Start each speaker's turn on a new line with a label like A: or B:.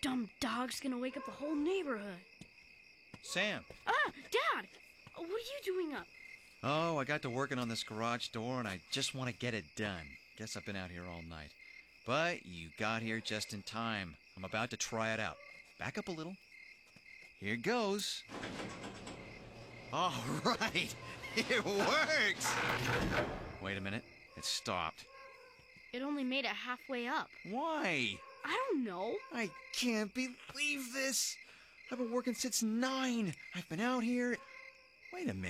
A: dumb dog's gonna wake up the whole neighborhood.
B: Sam.
A: Ah, Dad! What are you doing up?
B: Oh, I got to working on this garage door, and I just want to get it done. Guess I've been out here all night. But you got here just in time. I'm about to try it out. Back up a little. Here goes. All right. It works. Wait a minute. It stopped.
A: It only made it halfway up.
B: Why?
A: I don't know.
B: I can't believe this. I've been working since 9. I've been out here. Wait a minute.